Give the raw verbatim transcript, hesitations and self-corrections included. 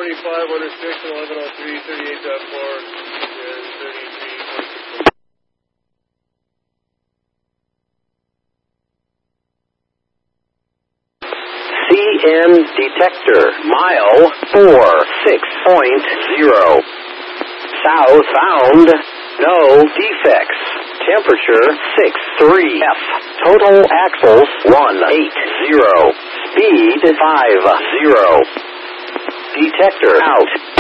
thirty-five under restriction, eleven oh three, thirty-eight point four, and thirty-three point six. C N detector, mile four six point zero. Southbound, no defects. Temperature six three F. Total axles one eighty. Speed five zero. Detector out.